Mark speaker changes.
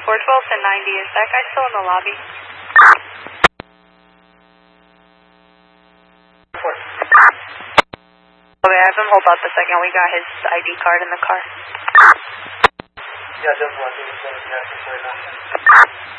Speaker 1: 412 to 90. Is that guy still in the lobby? Okay, have him hold up a second. We got his ID card in the car.
Speaker 2: Yeah, that's what I was going to ask you right now.